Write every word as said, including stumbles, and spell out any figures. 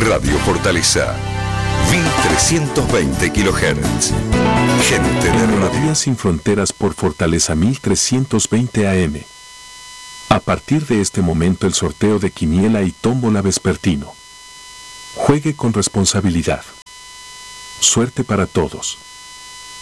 Radio Fortaleza, mil trescientos veinte kilohertz. Gente de radio. Melodías sin fronteras por Fortaleza mil trescientos veinte A M. A partir de este momento el sorteo de quiniela y tómbola vespertino. Juegue con responsabilidad. Suerte para todos.